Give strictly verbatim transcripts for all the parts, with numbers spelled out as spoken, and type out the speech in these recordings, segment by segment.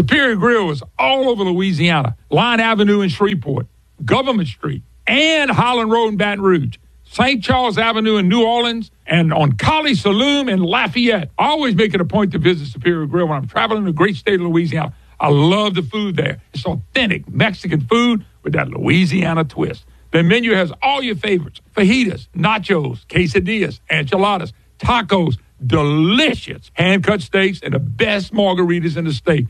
Superior Grill is all over Louisiana. Line Avenue in Shreveport, Government Street, and Holland Road in Baton Rouge, Saint Charles Avenue in New Orleans, and on College Saloon in Lafayette. I always make it a point to visit Superior Grill when I'm traveling the great state of Louisiana. I love the food there. It's authentic Mexican food with that Louisiana twist. The menu has all your favorites: fajitas, nachos, quesadillas, enchiladas, tacos, delicious hand-cut steaks, and the best margaritas in the state.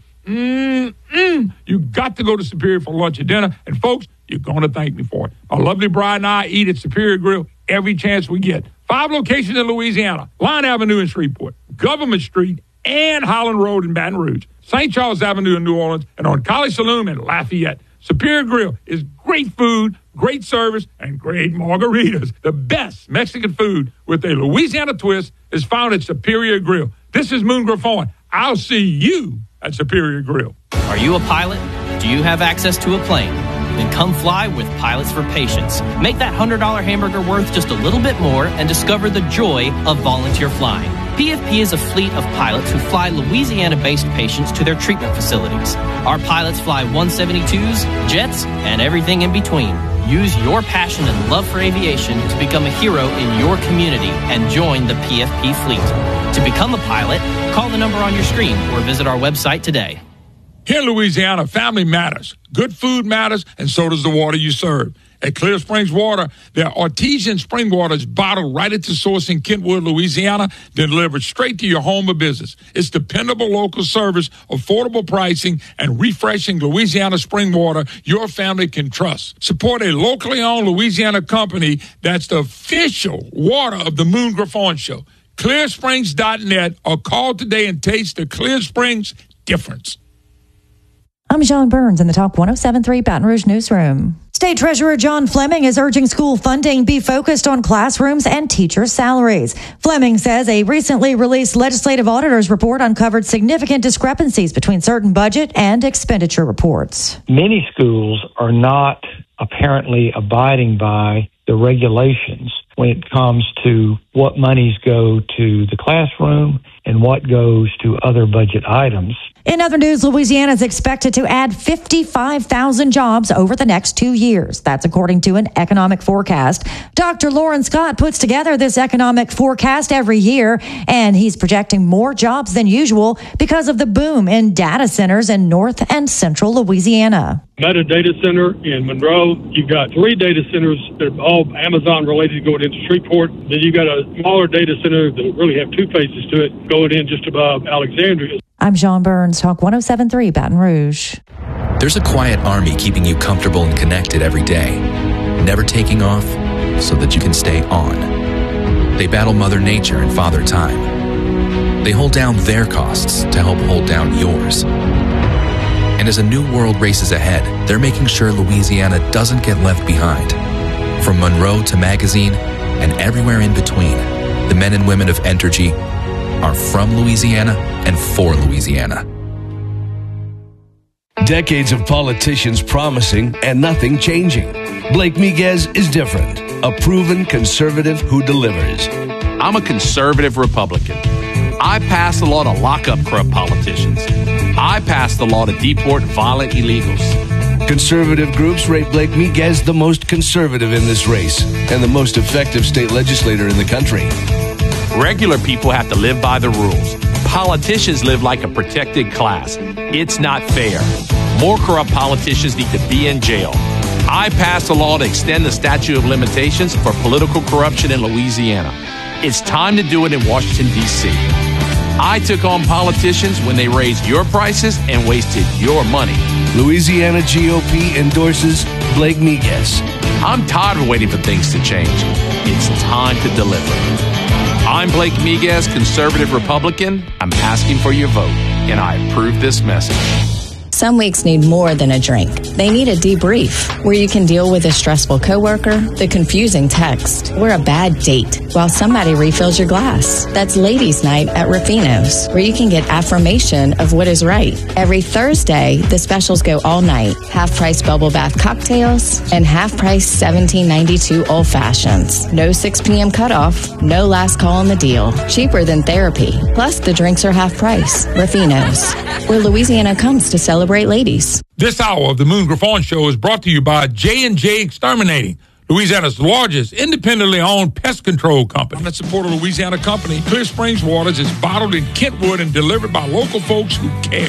Mm-mm. You got to go to Superior for lunch or dinner. And, folks, you're going to thank me for it. My lovely bride and I eat at Superior Grill every chance we get. Five locations in Louisiana: Line Avenue in Shreveport, Government Street, and Holland Road in Baton Rouge, Saint Charles Avenue in New Orleans, and on College Saloon in Lafayette. Superior Grill is great food, great service, and great margaritas. The best Mexican food with a Louisiana twist is found at Superior Grill. This is Moon Griffon. I'll see you at Superior Grill. Are you a pilot? Do you have access to a plane? Then come fly with Pilots for Patients. Make that one hundred dollars hamburger worth just a little bit more and discover the joy of volunteer flying. P F P is a fleet of pilots who fly Louisiana-based patients to their treatment facilities. Our pilots fly one seventy-twos, jets, and everything in between. Use your passion and love for aviation to become a hero in your community and join the P F P fleet. To become a pilot, call the number on your screen or visit our website today. Here in Louisiana, family matters. Good food matters, and so does the water you serve. At Clear Springs Water, their artesian spring water is bottled right at the source in Kentwood, Louisiana, then delivered straight to your home or business. It's dependable local service, affordable pricing, and refreshing Louisiana spring water your family can trust. Support a locally owned Louisiana company that's the official water of the Moon Griffon Show. clear springs dot net, or call today and taste the Clear Springs difference. I'm John Burns in the Talk one oh seven point three Baton Rouge Newsroom. State Treasurer John Fleming is urging school funding be focused on classrooms and teacher salaries. Fleming says a recently released legislative auditor's report uncovered significant discrepancies between certain budget and expenditure reports. Many schools are not apparently abiding by the regulations when it comes to what monies go to the classroom and what goes to other budget items. In other news, Louisiana is expected to add fifty-five thousand jobs over the next two years. That's according to an economic forecast. Doctor Lauren Scott puts together this economic forecast every year, and he's projecting more jobs than usual because of the boom in data centers in North and Central Louisiana. Meta Data Center in Monroe. You've got three data centers that are all Amazon related going into Shreveport. Then you've got a smaller data center that really have two faces to it going in just above Alexandria. I'm John Burns, Talk one oh seven point three Baton Rouge. There's a quiet army keeping you comfortable and connected every day, never taking off so that you can stay on. They battle Mother Nature and Father Time. They hold down their costs to help hold down yours. And as a new world races ahead, they're making sure Louisiana doesn't get left behind. From Monroe to Magazine and everywhere in between, the men and women of Entergy are from Louisiana and for Louisiana. Decades of politicians promising and nothing changing. Blake Miguez is different, a proven conservative who delivers. I'm a conservative Republican. I passed the law to lock up corrupt politicians. I passed the law to deport violent illegals. Conservative groups rate Blake Miguez the most conservative in this race and the most effective state legislator in the country. Regular people have to live by the rules. Politicians live like a protected class. It's not fair. More corrupt politicians need to be in jail. I passed a law to extend the statute of limitations for political corruption in Louisiana. It's time to do it in Washington, D C I took on politicians when they raised your prices and wasted your money. Louisiana G O P endorses Blake Miguez. I'm tired of waiting for things to change. It's time to deliver. I'm Blake Miguez, conservative Republican. I'm asking for your vote, and I approve this message. Some weeks need more than a drink. They need a debrief, where you can deal with a stressful coworker, the confusing text, or a bad date while somebody refills your glass. That's Ladies' Night at Ruffino's, where you can get affirmation of what is right. Every Thursday, the specials go all night. Half-price bubble bath cocktails and half-price seventeen ninety-two old fashions. No six p.m. cutoff, no last call on the deal. Cheaper than therapy. Plus, the drinks are half price. Ruffino's, where Louisiana comes to celebrate ladies. This hour of the Moon Griffon Show is brought to you by J and J Exterminating, Louisiana's largest independently owned pest control company. Let's support a Louisiana company. Clear Springs Waters is bottled in Kentwood and delivered by local folks who care.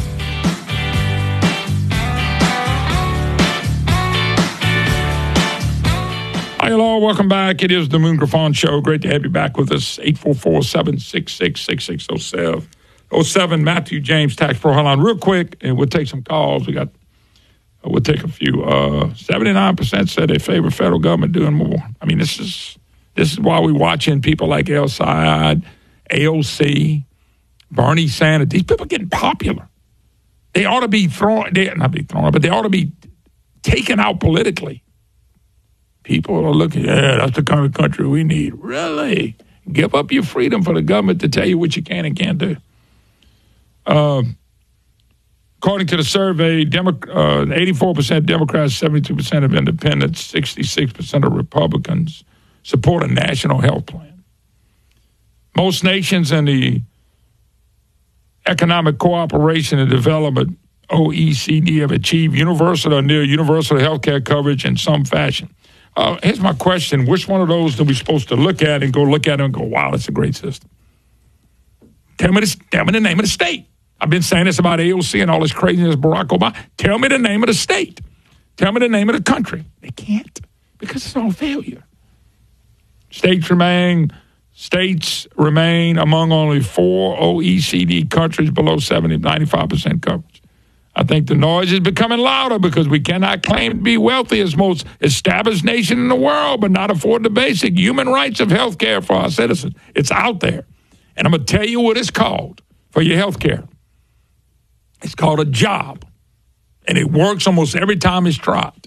Hi, hello. Welcome back. It is the Moon Griffon Show. Great to have you back with us. eight four four, seven six six, six six zero seven. oh seven, Matthew James, Tax Pro Hotline. Real quick, and we'll take some calls. We got, uh, we'll take a few. Uh, seventy-nine percent said they favor federal government doing more. I mean, this is this is why we're watching people like El Sayed, A O C, Bernie Sanders. These people are getting popular. They ought to be thrown, they, not be thrown, but they ought to be taken out politically. People are looking, yeah, that's the kind of country we need. Really? Give up your freedom for the government to tell you what you can and can't do. Uh, according to the survey, Demo- uh, eighty-four percent Democrats, seventy-two percent of independents, sixty-six percent of Republicans support a national health plan. Most nations in the Economic Cooperation and Development, O E C D, have achieved universal or near universal health care coverage in some fashion. Uh, here's my question. Which one of those are we supposed to look at and go look at it and go, wow, that's a great system? Tell me, the, tell me the name of the state. I've been saying this about A O C and all this craziness, Barack Obama. Tell me the name of the state. Tell me the name of the country. They can't, because it's all failure. States remain, states remain among only four O E C D countries below seventy, ninety-five percent coverage. I think the noise is becoming louder because we cannot claim to be wealthy as most established nation in the world, but not afford the basic human rights of health care for our citizens. It's out there. And I'm going to tell you what it's called for your health care. It's called a job. And it works almost every time it's tried.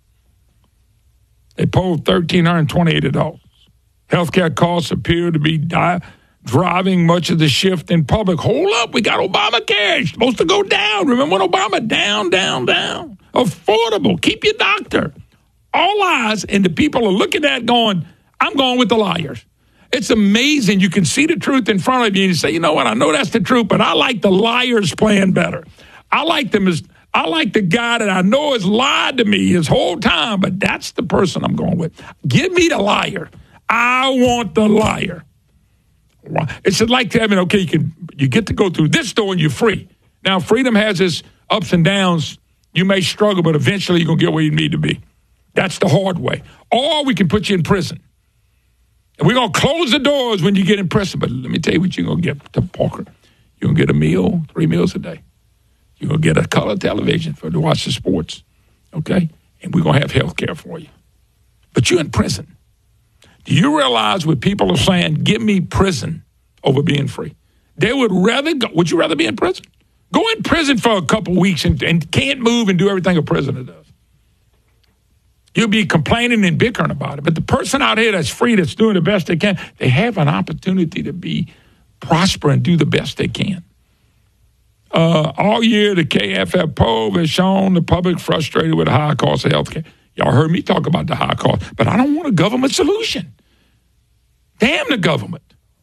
They polled one thousand three hundred twenty-eight adults. Healthcare costs appear to be di- driving much of the shift in public. Hold up, we got Obamacare. It's supposed to go down. Remember when Obama? Down, down, down. Affordable. Keep your doctor. All eyes, and the people are looking at it going, I'm going with the liars. It's amazing. You can see the truth in front of you and you say, you know what, I know that's the truth, but I like the liars plan better. I like them as I like the guy that I know has lied to me his whole time, but that's the person I'm going with. Give me the liar. I want the liar. It's like having, okay, you can you get to go through this door and you're free. Now, freedom has its ups and downs. You may struggle, but eventually you're going to get where you need to be. That's the hard way. Or we can put you in prison. And we're going to close the doors when you get in prison. But let me tell you what you're going to get to Parker. You're going to get a meal, three meals a day. You're going to get a color television for to watch the sports, okay? And we're going to have health care for you. But you're in prison. Do you realize what people are saying, give me prison over being free? They would rather go, would you rather be in prison? Go in prison for a couple weeks and, and can't move and do everything a prisoner does. You'll be complaining and bickering about it. But the person out here that's free, that's doing the best they can, they have an opportunity to be prosper and do the best they can. Uh, all year, the K F F poll has shown the public frustrated with the high cost of health care. Y'all heard me talk about the high cost, but I don't want a government solution. Damn the government.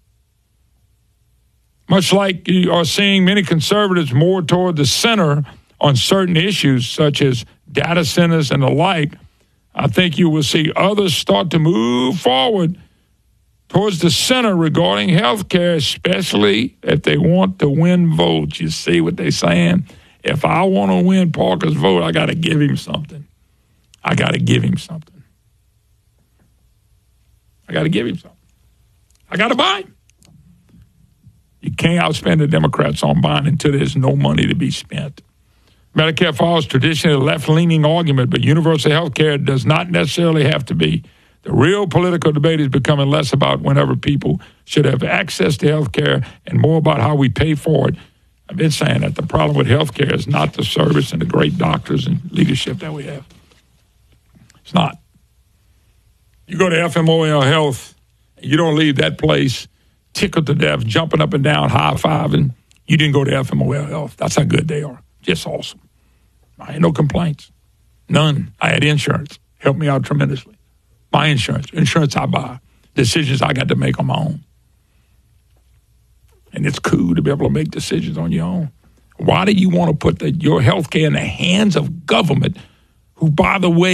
Much like you are seeing many conservatives more toward the center on certain issues, such as data centers and the like, I think you will see others start to move forward towards the center regarding health care, especially if they want to win votes. You see what they're saying? If I want to win Parker's vote, I got to give him something. I got to give him something. I got to give him something. I got to buy him. You can't outspend the Democrats on buying until there's no money to be spent. Medicare follows traditionally a left-leaning argument, but universal health care does not necessarily have to be. The real political debate is becoming less about whenever people should have access to health care and more about how we pay for it I've been saying that the problem with healthcare is not the service and the great doctors and leadership that we have. It's not. You go to F M O L Health, you don't leave that place tickled to death, jumping up and down, high-fiving. You didn't go to F M O L Health. That's how good they are. Just awesome. I had no complaints. None. I had insurance. Helped me out tremendously. My insurance. Insurance I buy. Decisions I got to make on my own. And it's cool to be able to make decisions on your own. Why do you want to put the, your health care in the hands of government who, by the way,